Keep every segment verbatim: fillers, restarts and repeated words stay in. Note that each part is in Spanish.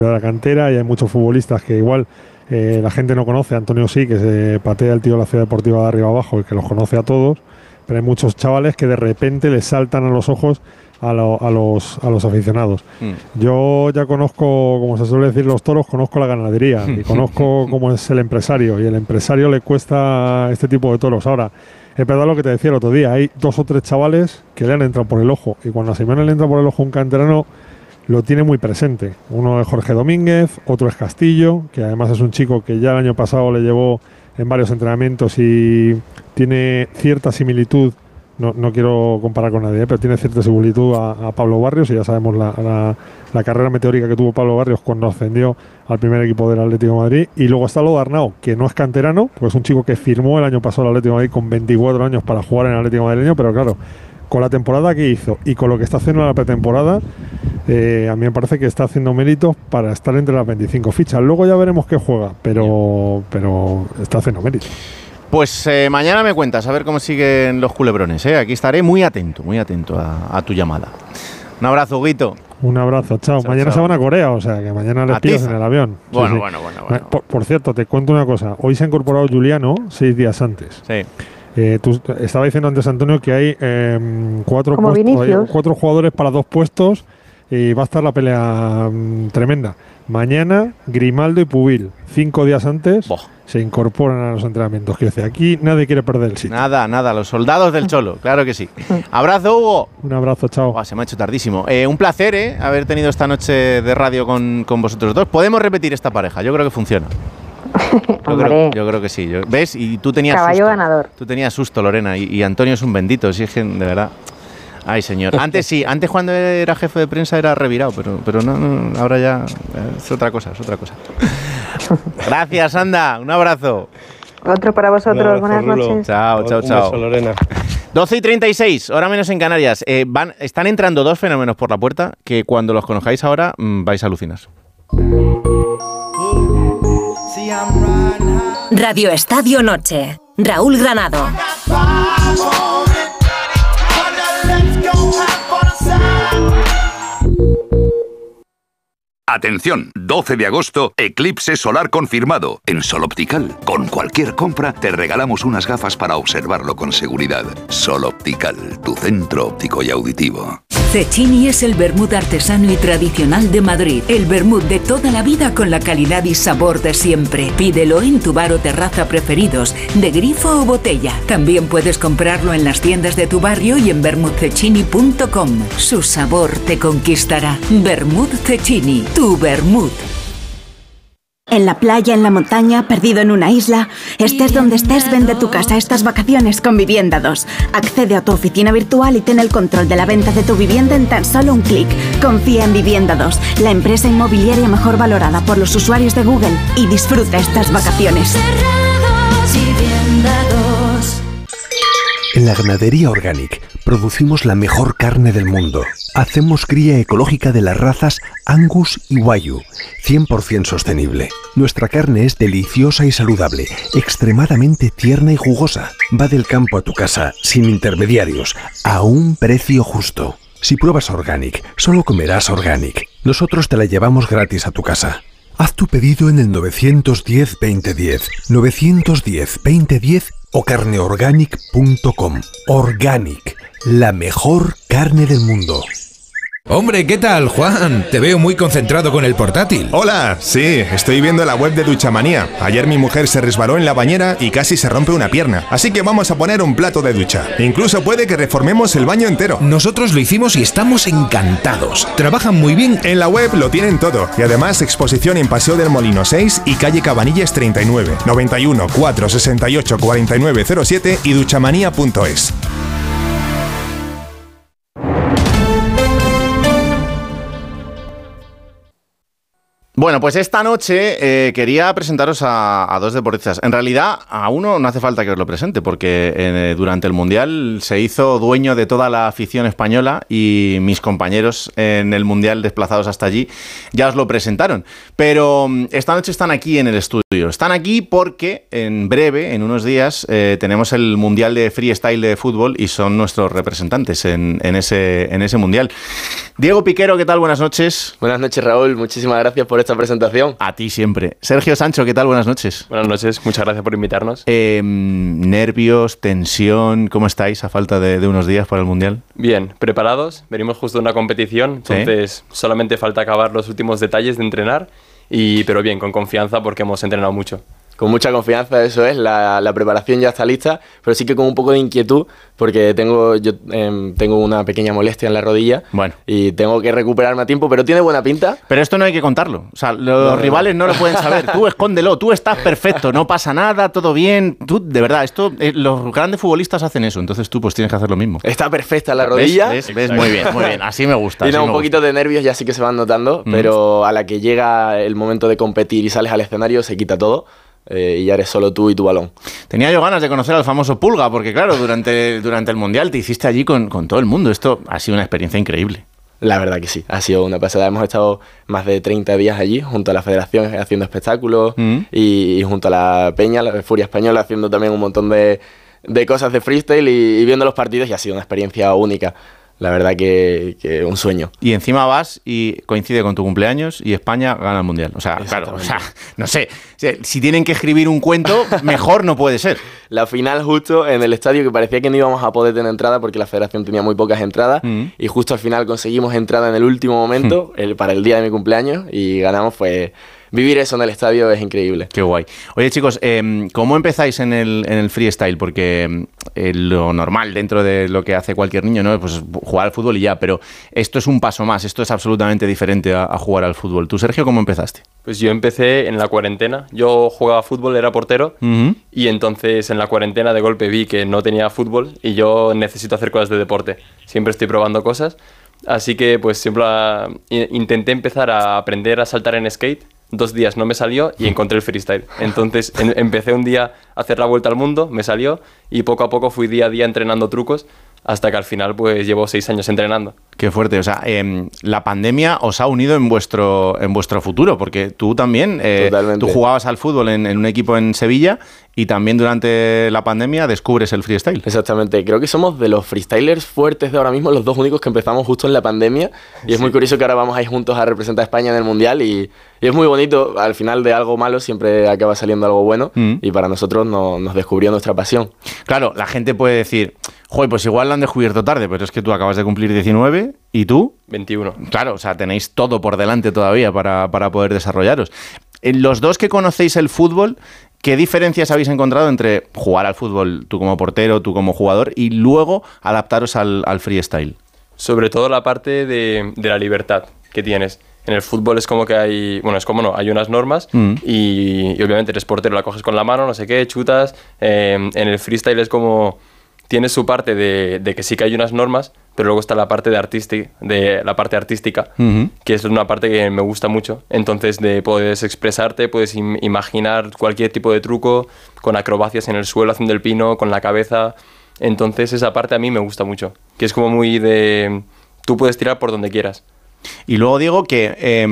de la cantera y hay muchos futbolistas que igual eh, la gente no conoce. Antonio sí, que se patea el tío de la Ciudad Deportiva de arriba abajo y que los conoce a todos, pero hay muchos chavales que de repente les saltan a los ojos a, lo, a, los, a los aficionados. Mm. Yo ya conozco, como se suele decir los toros, conozco la ganadería y conozco cómo es el empresario, y el empresario le cuesta este tipo de toros. Ahora, es verdad lo que te decía el otro día, hay dos o tres chavales que le han entrado por el ojo, y cuando a Simeone le entra por el ojo un canterano, lo tiene muy presente. Uno es Jorge Domínguez, otro es Castillo, que además es un chico que ya el año pasado le llevó en varios entrenamientos y tiene cierta similitud, no, no quiero comparar con nadie, ¿eh? pero tiene cierta similitud a, a Pablo Barrios, y ya sabemos la, la, la carrera meteórica que tuvo Pablo Barrios cuando ascendió al primer equipo del Atlético de Madrid. Y luego está lo de Arnau, que no es canterano, pues es un chico que firmó el año pasado el Atlético de Madrid con veinticuatro años para jugar en el Atlético madrileño, pero claro, con la temporada que hizo y con lo que está haciendo en la pretemporada, eh, a mí me parece que está haciendo méritos para estar entre las veinticinco fichas. Luego ya veremos qué juega, pero, pero está haciendo méritos. Pues eh, mañana me cuentas a ver cómo siguen los culebrones, ¿eh? Aquí estaré muy atento, muy atento a, a tu llamada. Un abrazo, Huguito. Un abrazo, chao. chao mañana chao. Se van a Corea, o sea que mañana les pillas en el avión. Bueno, sí, sí. bueno, bueno, bueno. Por, por cierto, te cuento una cosa. Hoy se ha incorporado Juliano seis días antes. Sí. Eh, tú estaba diciendo antes, Antonio, que hay eh, cuatro, puestos, hay cuatro jugadores para dos puestos y va a estar la pelea um, tremenda. Mañana, Grimaldo y Pubil, cinco días antes, Boh. se incorporan a los entrenamientos. Que dice, aquí nadie quiere perder el sitio. Nada, nada, los soldados del Cholo, claro que sí. Abrazo, Hugo. Un abrazo, chao. Oh, se me ha hecho tardísimo. Eh, un placer, ¿eh? Haber tenido esta noche de radio con, con vosotros dos. Podemos repetir esta pareja, yo creo que funciona. Yo creo, yo creo que sí. Yo, ¿ves? Y tú tenías caballo susto. ganador. Tú tenías susto, Lorena, y, y Antonio es un bendito, si es que, de verdad. Ay, señor. Antes sí, antes cuando era jefe de prensa era revirado, pero, pero no, no, ahora ya es otra cosa, es otra cosa. Gracias, Anda. Un abrazo. Otro para vosotros. Abrazo, Buenas Rulo. noches. Chao, chao, chao. Un beso, Lorena. doce y treinta y seis, hora menos en Canarias. Eh, van, están entrando dos fenómenos por la puerta que cuando los conozcáis ahora mmm, vais a alucinar. Radio Estadio Noche. Raúl Granado. Atención, doce de agosto, eclipse solar confirmado. En Sol Optical, con cualquier compra, te regalamos unas gafas para observarlo con seguridad. Sol Optical, tu centro óptico y auditivo. Cecchini es el vermut artesano y tradicional de Madrid. El vermut de toda la vida con la calidad y sabor de siempre. Pídelo en tu bar o terraza preferidos, de grifo o botella. También puedes comprarlo en las tiendas de tu barrio y en vermut cecchini punto com. Su sabor te conquistará. Vermut Cecchini, tu vermut. En la playa, en la montaña, perdido en una isla, estés donde estés, vende tu casa estas vacaciones con Vivienda dos. Accede a tu oficina virtual y ten el control de la venta de tu vivienda en tan solo un clic. Confía en Vivienda dos, la empresa inmobiliaria mejor valorada por los usuarios de Google, y disfruta estas vacaciones. En la ganadería Organic producimos la mejor carne del mundo. Hacemos cría ecológica de las razas Angus y Wagyu, cien por ciento sostenible. Nuestra carne es deliciosa y saludable, extremadamente tierna y jugosa. Va del campo a tu casa, sin intermediarios, a un precio justo. Si pruebas Organic, solo comerás Organic. Nosotros te la llevamos gratis a tu casa. Haz tu pedido en el nueve uno cero, veinte diez, nueve uno cero, veinte diez o carne organic punto com. Organic, la mejor carne del mundo. Hombre, ¿qué tal, Juan? Te veo muy concentrado con el portátil. Hola, sí, estoy viendo la web de Duchamanía. Ayer mi mujer se resbaló en la bañera y casi se rompe una pierna. Así que vamos a poner un plato de ducha. Incluso puede que reformemos el baño entero. Nosotros lo hicimos y estamos encantados. Trabajan muy bien. En la web lo tienen todo. Y además exposición en Paseo del Molino seis y calle Cabanillas treinta y nueve, noventa y uno, cuatrocientos sesenta y ocho, cuarenta y nueve cero siete y duchamanía punto es. Bueno, pues esta noche eh, quería presentaros a, a dos deportistas. En realidad, a uno no hace falta que os lo presente, porque eh, durante el Mundial se hizo dueño de toda la afición española y mis compañeros en el Mundial desplazados hasta allí ya os lo presentaron. Pero esta noche están aquí en el estudio. Están aquí porque en breve, en unos días, eh, tenemos el Mundial de Freestyle de fútbol y son nuestros representantes en, en, ese, en ese Mundial. Diego Piquero, ¿qué tal? Buenas noches. Buenas noches, Raúl. Muchísimas gracias por esta esta presentación. A ti siempre. Sergio Sancho, ¿qué tal? Buenas noches. Buenas noches, muchas gracias por invitarnos. Eh, nervios, tensión, ¿cómo estáis a falta de, de unos días para el Mundial? Bien, preparados, venimos justo de una competición, entonces ¿sí? solamente falta acabar los últimos detalles de entrenar, y, pero bien, con confianza porque hemos entrenado mucho. Con mucha confianza, eso es, la, la preparación ya está lista, pero sí que con un poco de inquietud, porque tengo yo eh, tengo una pequeña molestia en la rodilla bueno. y tengo que recuperarme a tiempo, pero tiene buena pinta. Pero esto no hay que contarlo, o sea, los no, rivales no. no lo pueden saber, tú escóndelo, tú estás perfecto, no pasa nada, todo bien, tú, de verdad, esto eh, los grandes futbolistas hacen eso, entonces tú pues tienes que hacer lo mismo. Está perfecta la rodilla. ¿Ves? ¿Ves? ¿Ves? Muy bien, muy bien, así me gusta. Tiene un me poquito gusta. de nervios, ya sí que se van notando, mm. pero a la que llega el momento de competir y sales al escenario se quita todo. Eh, y ya eres solo tú y tu balón. Tenía yo ganas de conocer al famoso Pulga, porque claro, durante, durante el Mundial te hiciste allí con, con todo el mundo. Esto ha sido una experiencia increíble. La verdad que sí, ha sido una pasada. Hemos estado más de treinta días allí, junto a la Federación haciendo espectáculos mm. y, y junto a la Peña, la Furia Española, haciendo también un montón de, de cosas de freestyle y, y viendo los partidos, y ha sido una experiencia única. La verdad que, que un sueño. Y encima vas y coincide con tu cumpleaños y España gana el Mundial. O sea, claro, o sea, no sé, si tienen que escribir un cuento, mejor no puede ser. La final justo en el estadio, que parecía que no íbamos a poder tener entrada porque la federación tenía muy pocas entradas, mm. y justo al final conseguimos entrada en el último momento, mm. el, para el día de mi cumpleaños, y ganamos. Pues vivir eso en el estadio es increíble. Qué guay. Oye, chicos, eh, ¿cómo empezáis en el, en el freestyle? Porque eh, lo normal dentro de lo que hace cualquier niño, ¿no? Pues jugar al fútbol y ya, pero esto es un paso más, esto es absolutamente diferente a, a jugar al fútbol. ¿Tú, Sergio, cómo empezaste? Pues yo empecé en la cuarentena. Yo jugaba fútbol, era portero, uh-huh. y entonces en la cuarentena de golpe vi que no tenía fútbol y yo necesito hacer cosas de deporte. Siempre estoy probando cosas, así que pues siempre uh, intenté empezar a aprender a saltar en skate. Dos días no me salió y encontré el freestyle. Entonces en, empecé un día a hacer la vuelta al mundo, me salió, y poco a poco fui día a día entrenando trucos, hasta que al final pues llevo seis años entrenando. Qué fuerte, o sea, eh, la pandemia os ha unido en vuestro, en vuestro futuro, porque tú también, eh, tú jugabas al fútbol en, en un equipo en Sevilla y también durante la pandemia descubres el freestyle. Exactamente, creo que somos de los freestylers fuertes de ahora mismo, los dos únicos que empezamos justo en la pandemia, y es sí. muy curioso que ahora vamos a ir juntos a representar a España en el Mundial, y, y es muy bonito, al final de algo malo siempre acaba saliendo algo bueno, mm. y para nosotros no, nos descubrió nuestra pasión. Claro, la gente puede decir, joder, pues igual lo han descubierto tarde, pero es que tú acabas de cumplir diecinueve, ¿y tú? veintiuno. Claro, o sea, tenéis todo por delante todavía para, para poder desarrollaros. Los dos que conocéis el fútbol, ¿qué diferencias habéis encontrado entre jugar al fútbol, tú como portero, tú como jugador, y luego adaptaros al, al freestyle? Sobre todo la parte de, de la libertad que tienes. En el fútbol es como que hay, bueno, es como no, hay unas normas mm. y, y obviamente eres portero, la coges con la mano, no sé qué, chutas. Eh, en el freestyle es como, tienes su parte de, de que sí que hay unas normas, pero luego está la parte de, artística, de la parte artística, uh-huh. que es una parte que me gusta mucho. Entonces de, puedes expresarte, puedes im- imaginar cualquier tipo de truco, con acrobacias en el suelo, haciendo el pino, con la cabeza. Entonces esa parte a mí me gusta mucho, que es como muy de, tú puedes tirar por donde quieras. Y luego digo que eh,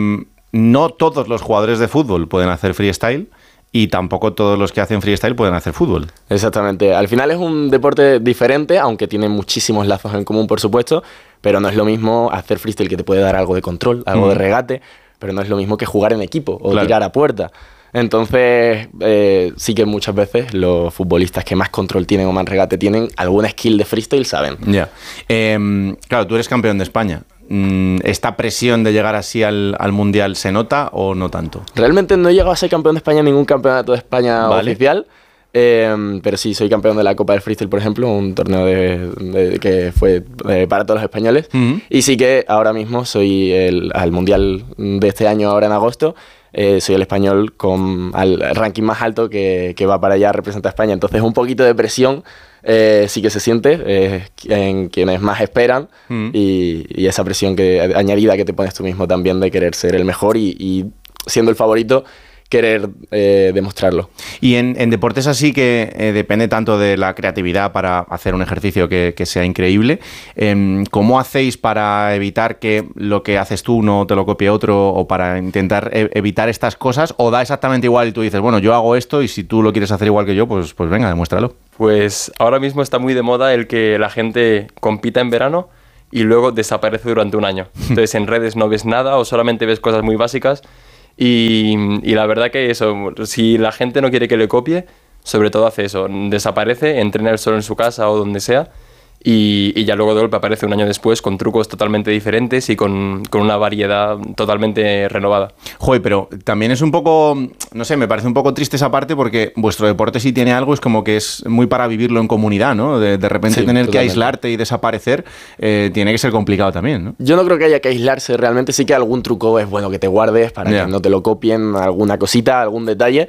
no todos los jugadores de fútbol pueden hacer freestyle, y tampoco todos los que hacen freestyle pueden hacer fútbol. Exactamente. Al final es un deporte diferente, aunque tiene muchísimos lazos en común, por supuesto, pero no es lo mismo hacer freestyle, que te puede dar algo de control, algo mm. de regate, pero no es lo mismo que jugar en equipo o claro. tirar a puerta. Entonces, eh, sí que muchas veces los futbolistas que más control tienen o más regate tienen, alguna skill de freestyle saben. Ya. Yeah. Eh, claro, tú eres campeón de España. ¿Esta presión de llegar así al, al Mundial se nota o no tanto? Realmente no he llegado a ser campeón de España en ningún campeonato de España vale. oficial, eh, pero sí, soy campeón de la Copa del Freestyle, por ejemplo, un torneo de, de, que fue de, para todos los españoles, uh-huh. y sí que ahora mismo soy el, al Mundial de este año, ahora en agosto, eh, soy el español con el ranking más alto que, que va para allá a representar a España, entonces un poquito de presión Eh, sí que se siente eh, en quienes más esperan mm. y, y esa presión que, añadida que te pones tú mismo también de querer ser el mejor y, y siendo el favorito querer eh, demostrarlo. Y en, en deportes así que eh, depende tanto de la creatividad para hacer un ejercicio que, que sea increíble, eh, ¿cómo hacéis para evitar que lo que haces tú no te lo copie otro, o para intentar e- evitar estas cosas, o da exactamente igual y tú dices, bueno, yo hago esto y si tú lo quieres hacer igual que yo, pues, pues venga, demuéstralo? Pues ahora mismo está muy de moda el que la gente compita en verano y luego desaparece durante un año. Entonces en redes no ves nada o solamente ves cosas muy básicas. Y, y la verdad que eso, si la gente no quiere que le copie, sobre todo hace eso, desaparece, entrena él solo en su casa o donde sea, y, y ya luego de golpe aparece un año después con trucos totalmente diferentes y con, con una variedad totalmente renovada. Joder, pero también es un poco, no sé, me parece un poco triste esa parte porque vuestro deporte si tiene algo es como que es muy para vivirlo en comunidad, ¿no? De, de repente Sí, tener totalmente. que aislarte y desaparecer eh, tiene que ser complicado también, ¿no? Yo no creo que haya que aislarse realmente, sí que algún truco es bueno que te guardes para Ya. que no te lo copien, alguna cosita, algún detalle.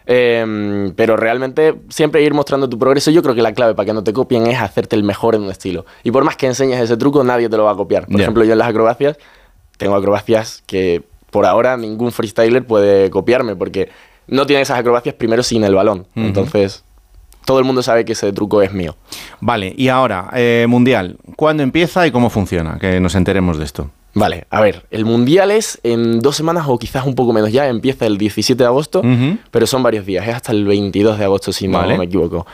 Eh, pero realmente siempre ir mostrando tu progreso. Yo creo que la clave para que no te copien es hacerte el mejor en un estilo. Y por más que enseñes ese truco, nadie te lo va a copiar. Por Ya. ejemplo, yo en las acrobacias tengo acrobacias que por ahora ningún freestyler puede copiarme porque no tienen esas acrobacias primero sin el balón. Ujú. Entonces, todo el mundo sabe que ese truco es mío. Vale, y ahora, eh, Mundial, ¿cuándo empieza y cómo funciona? Que nos enteremos de esto. Vale, a ver, el Mundial es en dos semanas o quizás un poco menos ya, empieza el diecisiete de agosto, Ujú. pero son varios días, es hasta el veintidós de agosto si Vale. no me equivoco.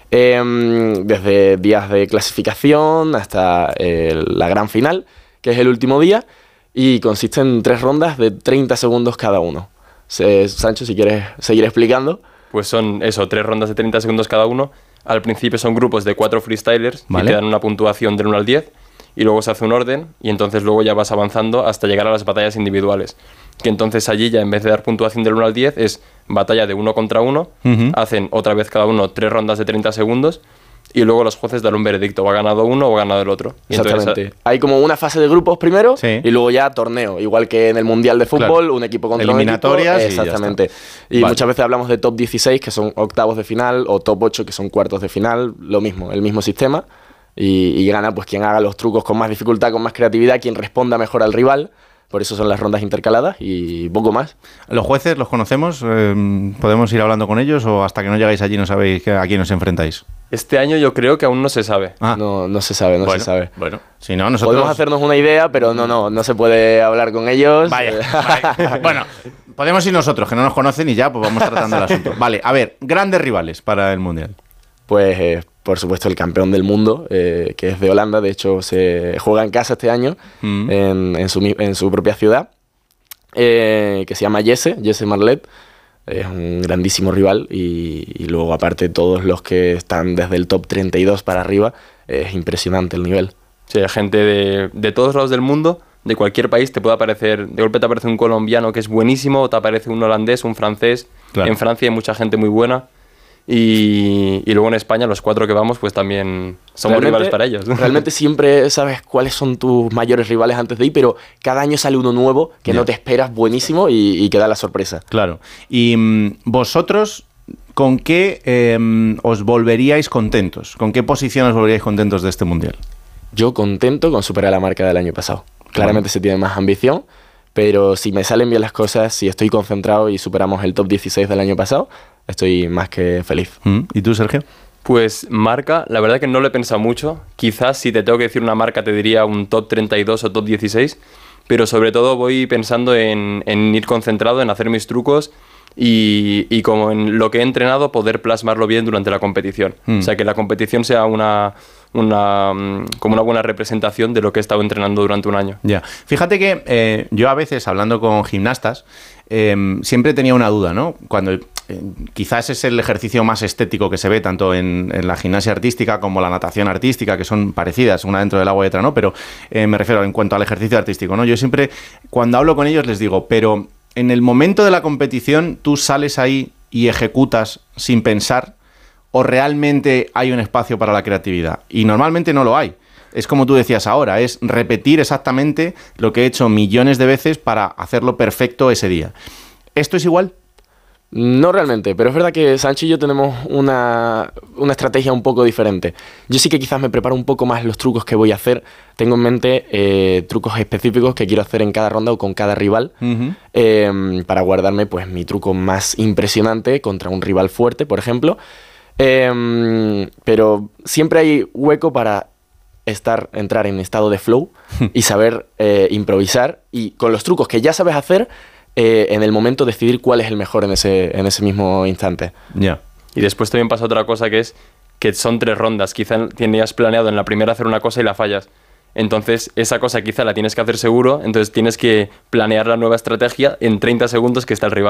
Eh, desde días de clasificación hasta eh, la gran final, que es el último día, y consiste en tres rondas de treinta segundos cada uno. Se- Sancho, si quieres seguir explicando. Pues son eso, tres rondas de treinta segundos cada uno. Al principio son grupos de cuatro freestylers Vale. que te dan una puntuación del uno al diez y luego se hace un orden y entonces luego ya vas avanzando hasta llegar a las batallas individuales. Que entonces allí ya en vez de dar puntuación del uno al diez es batalla de uno contra uno, Ujú. hacen otra vez cada uno tres rondas de treinta segundos y luego los jueces dan un veredicto, o ha ganado uno o ha ganado el otro. Y entonces, Exactamente. Hay como una fase de grupos primero Sí. y luego ya torneo. Igual que en el Mundial de Fútbol, Claro. un equipo contra un equipo. Eliminatorias y ya Exactamente. está. Y, Vale. muchas veces hablamos de top dieciséis, que son octavos de final, o top ocho, que son cuartos de final. Lo mismo, el mismo sistema. Y, y gana pues quien haga los trucos con más dificultad, con más creatividad, quien responda mejor al rival. Por eso son las rondas intercaladas y poco más. ¿Los jueces los conocemos? Eh, ¿Podemos ir hablando con ellos o hasta que no llegáis allí no sabéis que- a quién os enfrentáis? este año yo creo que aún no se sabe. Ah, No, no se sabe, no bueno, se sabe. Bueno, si no, nosotros... Podemos hacernos una idea, pero no, no, no se puede hablar con ellos. Vaya, vale. Bueno, podemos ir nosotros, que no nos conocen y ya pues vamos tratando el asunto. Vale, a ver, grandes rivales para el Mundial. Pues, eh, por supuesto, el campeón del mundo, eh, que es de Holanda. De hecho, se juega en casa este año, Mm. en, en su, mi- en su propia ciudad, eh, que se llama Jesse, Jesse Marlet. Es un grandísimo rival y, y luego, aparte, todos los que están desde el top treinta y dos para arriba, es impresionante el nivel. Sí, hay gente de, de todos lados del mundo, de cualquier país, te puede aparecer, de golpe te aparece un colombiano que es buenísimo, o te aparece un holandés, un francés. Claro. En Francia hay mucha gente muy buena. Y, y luego en España, los cuatro que vamos, pues también somos Realmente- rivales para ellos. Realmente siempre sabes cuáles son tus mayores rivales antes de ir, pero cada año sale uno nuevo que Ya. no te esperas, buenísimo, y, y que da la sorpresa. Claro. Y mm, vosotros, ¿con qué eh, os volveríais contentos? ¿Con qué posición os volveríais contentos de este Mundial? Yo contento con superar la marca del año pasado. Claramente se tiene más ambición, pero si me salen bien las cosas, si estoy concentrado y superamos el top dieciséis del año pasado, estoy más que feliz. Mm, ¿Y tú, Sergio? Pues marca, la verdad que no lo he pensado mucho. Quizás si te tengo que decir una marca te diría un top treinta y dos o top dieciséis, pero sobre todo voy pensando en, en ir concentrado, en hacer mis trucos y, y como en lo que he entrenado poder plasmarlo bien durante la competición. Mm. O sea, que la competición sea una, una, mm, como una buena representación de lo que he estado entrenando durante un año. Ya. Fíjate que eh, yo a veces, hablando con gimnastas, eh, siempre tenía una duda, ¿no? Cuando eh, quizás es el ejercicio más estético que se ve tanto en, en la gimnasia artística como la natación artística, que son parecidas, una dentro del agua y otra no, pero eh, me refiero en cuanto al ejercicio artístico, ¿no? Yo siempre, cuando hablo con ellos, les digo, pero en el momento de la competición, ¿tú sales ahí y ejecutas sin pensar o realmente hay un espacio para la creatividad? Y normalmente no lo hay. Es como tú decías ahora, es repetir exactamente lo que he hecho millones de veces para hacerlo perfecto ese día. ¿Esto es igual? No realmente, pero es verdad que Sancho y yo tenemos una, una estrategia un poco diferente. Yo sí que quizás me preparo un poco más los trucos que voy a hacer. Tengo en mente eh, trucos específicos que quiero hacer en cada ronda o con cada rival, Uh-huh. eh, para guardarme pues mi truco más impresionante contra un rival fuerte, por ejemplo. Eh, pero siempre hay hueco para estar, entrar en estado de flow y saber eh, improvisar, y con los trucos que ya sabes hacer, eh, en el momento decidir cuál es el mejor en ese, en ese mismo instante. Ya. Y después también pasa otra cosa que es que son tres rondas. Quizá tenías planeado en la primera hacer una cosa y la fallas. Entonces, esa cosa quizá la tienes que hacer seguro, entonces tienes que planear la nueva estrategia en treinta segundos que está el rival.